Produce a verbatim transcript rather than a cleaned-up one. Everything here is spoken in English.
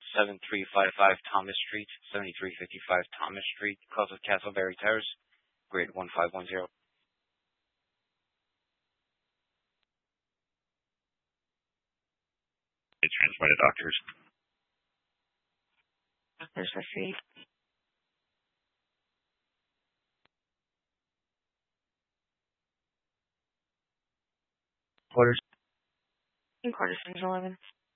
seven three five five Thomas Street, seventy-three fifty-five Thomas Street, Closet Castleberry Terrace, grade one five one zero. It's transmitted to doctors. Doctors receipt. Quarters. In quarters, eleven.